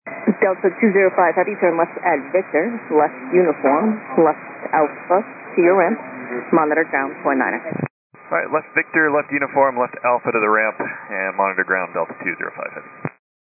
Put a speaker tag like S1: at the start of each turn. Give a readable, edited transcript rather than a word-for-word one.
S1: Delta 205 Heavy, turn left at Victor, left uniform, left Alpha to your ramp, monitor ground 49er.
S2: Alright, left Victor, left uniform, left Alpha to the ramp, and monitor ground Delta 205 Heavy.